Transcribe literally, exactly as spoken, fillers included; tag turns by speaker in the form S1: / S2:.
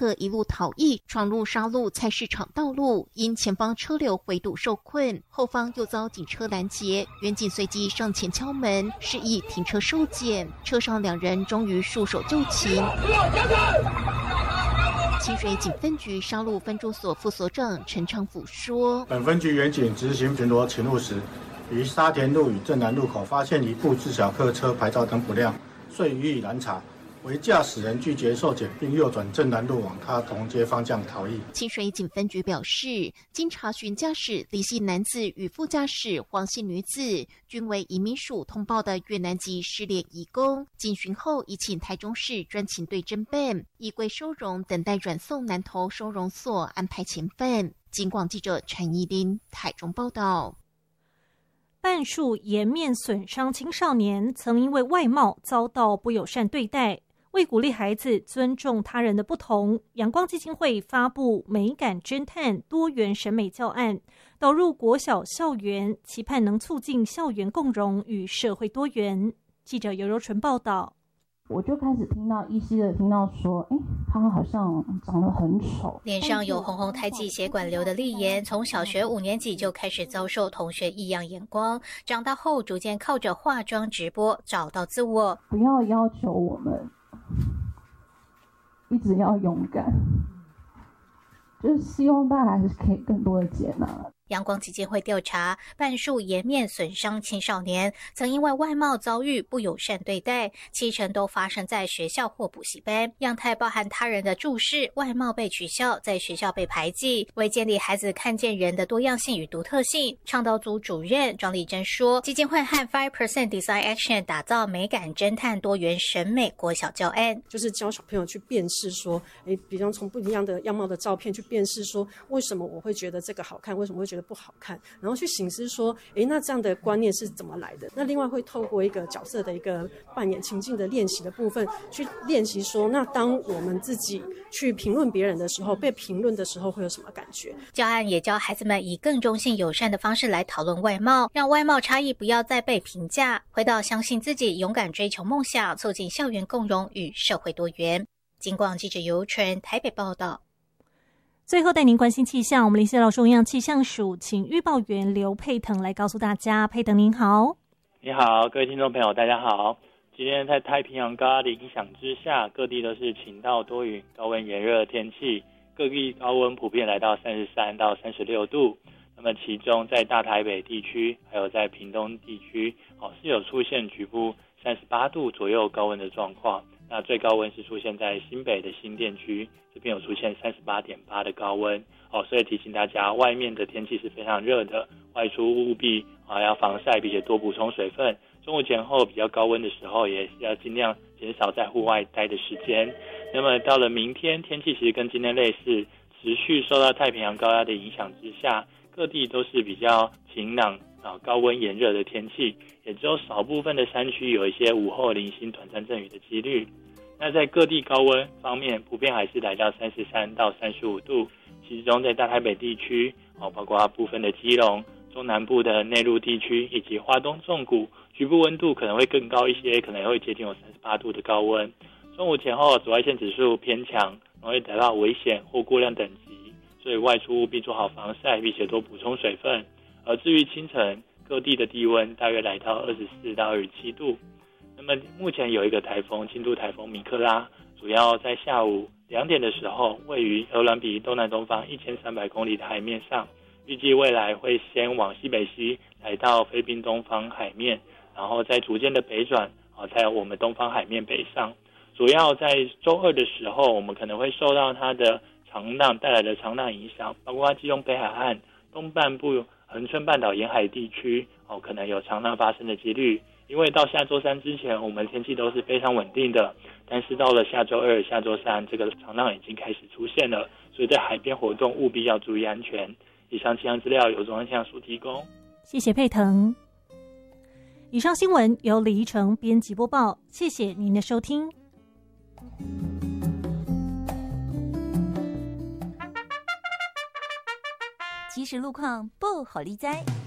S1: 客一路逃逸，闯入沙鹿菜市场道路，因前方车流围堵受困，后方又遭警车拦截，员警随即上前敲门，示意停车收检。车上两人终于束手就擒。清水警分局沙鹿分驻所副所长陈昌甫说：“
S2: 本分局员警执行巡逻勤务时，于沙田路与正南路口发现一部自小客车牌照灯不亮，遂予以拦查。”为驾驶人拒绝受检，并右转正南路往他同街方向逃逸。
S1: 清水警分局表示，经查询，驾驶李姓男子与副驾驶黄姓女子均为移民署通报的越南籍失联移工。警询后，已请台中市专勤队侦办，依归收容，等待转送南投收容所安排遣返。警广记者陈怡琳台中报道。
S3: 半数颜面损伤青少年曾因为外貌遭到不友善对待。为鼓励孩子尊重他人的不同，阳光基金会发布美感侦探多元审美教案，导入国小校园，期盼能促进校园共融与社会多元。记者尤柔纯报道。
S4: 我就开始听到依稀的听到说，哎，他好像长得很丑，
S5: 脸上有红红胎记血管瘤的丽妍，从小学五年级就开始遭受同学异样眼光，长大后逐渐靠着化妆直播找到自我。
S4: 不要要求我们一直要勇敢，就是希望大家还是可以更多的接纳。
S5: 阳光基金会调查，半数颜面损伤青少年曾因为外貌遭遇不友善对待，七成都发生在学校或补习班。样态包含他人的注视、外貌被取笑、在学校被排挤。为建立孩子看见人的多样性与独特性，倡导组主任庄丽珍说，基金会和 five percent Design Action 打造美感侦探多元审美国小教案，
S6: 就是教小朋友去辨识说，诶，比方从不一样的样貌的照片去辨识说，为什么我会觉得这个好看，为什么会觉得不好看，然后去省思说，诶，那这样的观念是怎么来的？那另外会透过一个角色的一个扮演情境的练习的部分，去练习说，那当我们自己去评论别人的时候，被评论的时候会有什么感觉？
S5: 教案也教孩子们以更中性友善的方式来讨论外貌，让外貌差异不要再被评价，回到相信自己，勇敢追求梦想，促进校园共融与社会多元。警广记者尤纯台北报道。
S3: 最后带您关心气象，我们联系到中央气象署，请预报员刘佩腾来告诉大家。佩腾您好。
S7: 你好，各位听众朋友大家好。今天在太平洋高压的影响之下，各地都是晴到多云、高温炎热的天气，各地高温普遍来到三十三到三十六度。那么其中在大台北地区还有在屏东地区哦，是有出现局部三十八度左右高温的状况。那最高温是出现在新北的新店区，这边有出现 三十八点八 的高温哦，所以提醒大家，外面的天气是非常热的，外出务必啊要防晒，并且多补充水分。中午前后比较高温的时候，也要尽量减少在户外待的时间。那么到了明天，天气其实跟今天类似，持续受到太平洋高压的影响之下，各地都是比较晴朗啊高温炎热的天气，也只有少部分的山区有一些午后零星短暂阵雨的几率。那在各地高温方面，普遍还是来到三十三到三十五度，其中在大台北地区哦，包括部分的基隆、中南部的内陆地区以及花东纵谷，局部温度可能会更高一些，可能会接近有三十八度的高温。中午前后紫外线指数偏强，容易达到危险或过量等级，所以外出务必做好防晒，并且多补充水分。而至于清晨，各地的低温大约来到二十四到二十七度。那么目前有一个台风，轻度台风米克拉，主要在下午两点的时候，位于鹅銮鼻东南东方一千三百公里的海面上，预计未来会先往西北西来到菲律宾东方海面，然后再逐渐的北转，在我们东方海面北上。主要在周二的时候，我们可能会受到它的长浪带来的长浪影响，包括基隆北海岸东半部恒春半岛沿海地区哦，可能有长浪发生的几率。因为到下周三之前，我们天气都是非常稳定的，但是到了下周二、下周三，这个长浪已经开始出现了，所以在海边活动务必要注意安全。以上气象资料由中央气象署提供。
S3: 谢谢佩腾。以上新闻由李怡成编辑播报，谢谢您的收听。
S8: 即时路况不好理哉。